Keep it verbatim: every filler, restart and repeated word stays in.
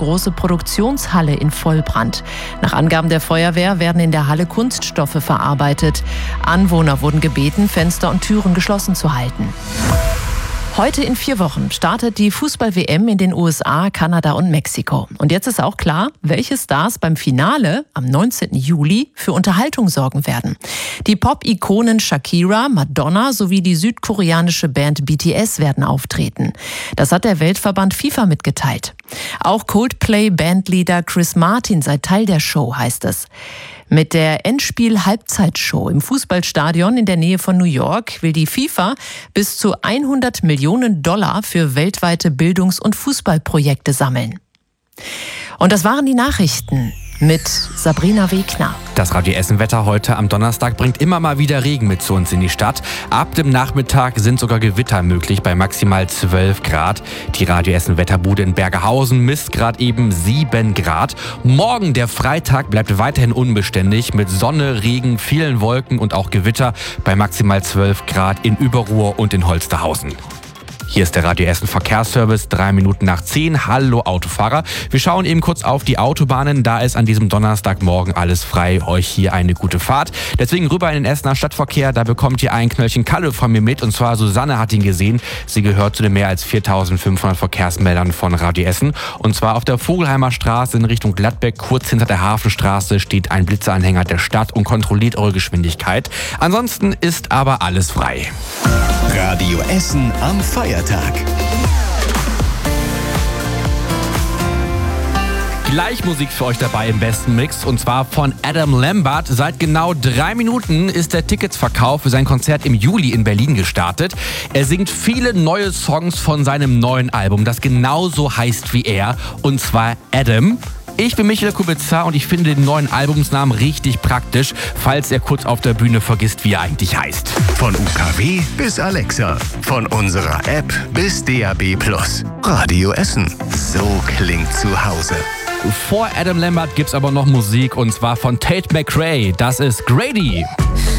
große Produktionshalle in Vollbrand. Nach Angaben der Feuerwehr werden in der Halle Kunststoffe verarbeitet. Anwohner wurden gebeten, Fenster und Türen geschlossen zu halten. Heute in vier Wochen startet die Fußball-W M in den U S A, Kanada und Mexiko. Und jetzt ist auch klar, welche Stars beim Finale am neunzehnten Juli für Unterhaltung sorgen werden. Die Pop-Ikonen Shakira, Madonna sowie die südkoreanische Band B T S werden auftreten. Das hat der Weltverband FIFA mitgeteilt. Auch Coldplay-Bandleader Chris Martin sei Teil der Show, heißt es. Mit der Endspiel-Halbzeitshow im Fußballstadion in der Nähe von New York will die FIFA bis zu hundert Millionen Dollar für weltweite Bildungs- und Fußballprojekte sammeln. Und das waren die Nachrichten mit Sabrina Wegner. Das Radio Essen-Wetter heute am Donnerstag bringt immer mal wieder Regen mit zu uns in die Stadt. Ab dem Nachmittag sind sogar Gewitter möglich bei maximal zwölf Grad. Die Radio Essen-Wetterbude in Bergerhausen misst gerade eben sieben Grad. Morgen, der Freitag, bleibt weiterhin unbeständig mit Sonne, Regen, vielen Wolken und auch Gewitter bei maximal zwölf Grad in Überruhr und in Holsterhausen. Hier ist der Radio Essen Verkehrsservice, drei Minuten nach zehn. Hallo Autofahrer. Wir schauen eben kurz auf die Autobahnen. Da ist an diesem Donnerstagmorgen alles frei. Euch hier eine gute Fahrt. Deswegen rüber in den Essener Stadtverkehr. Da bekommt ihr ein Knöllchen Kalle von mir mit. Und zwar Susanne hat ihn gesehen. Sie gehört zu den mehr als viertausendfünfhundert Verkehrsmeldern von Radio Essen. Und zwar auf der Vogelheimer Straße in Richtung Gladbeck. Kurz hinter der Hafenstraße steht ein Blitzeranhänger der Stadt und kontrolliert eure Geschwindigkeit. Ansonsten ist aber alles frei. Radio Essen am Feiertag. Gleich Musik für euch dabei im besten Mix und zwar von Adam Lambert. Seit genau drei Minuten ist der Ticketsverkauf für sein Konzert im Juli in Berlin gestartet. Er singt viele neue Songs von seinem neuen Album, das genauso heißt wie er, und zwar Adam. Ich bin Michael Kubica und ich finde den neuen Albumsnamen richtig praktisch, falls er kurz auf der Bühne vergisst, wie er eigentlich heißt. Von U K W bis Alexa, von unserer App bis D A B Plus. Radio Essen. So klingt zu Hause. Vor Adam Lambert gibt's aber noch Musik und zwar von Tate McRae. Das ist Grady.